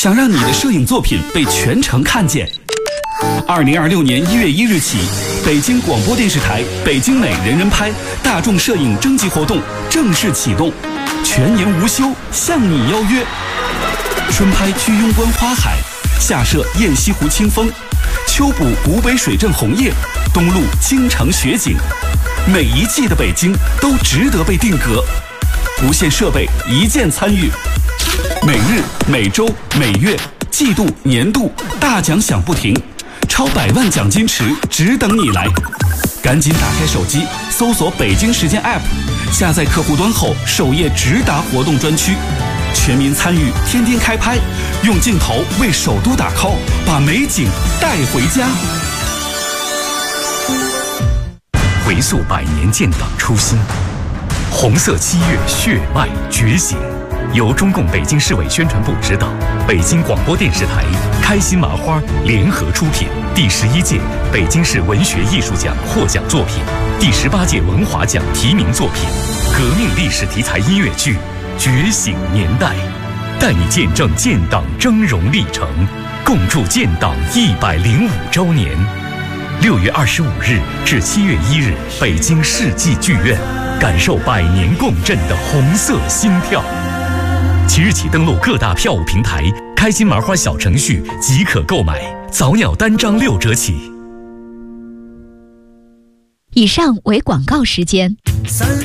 想让你的摄影作品被全城看见。2026年1月1日起，北京广播电视台北京美人人拍大众摄影征集活动正式启动，全年无休，向你邀约。春拍居庸关花海，夏摄雁西湖清风，秋捕古北水镇红叶，冬录京城雪景。每一季的北京都值得被定格，无线设备一键参与，每日、每周、每月、季度、年度大奖响不停，超100万奖金池只等你来！赶紧打开手机，搜索北京时间 App， 下载客户端后，首页直达活动专区，全民参与，天天开拍，用镜头为首都打 call， 把美景带回家。 回溯100年建党初心，红色7月血脉觉醒。由中共北京市委宣传部指导，北京广播电视台、开心麻花联合出品，第11届北京市文学艺术奖获奖作品，第18届文华奖提名作品，革命历史题材音乐剧《觉醒年代》，带你见证建党峥嵘历程，共筑建党105周年。6月25日至7月1日，北京世纪剧院，感受100年共振的红色心跳。即日起登录各大票务平台，开心麻花小程序即可购买，早鸟单张6折起。 以上为广告时间。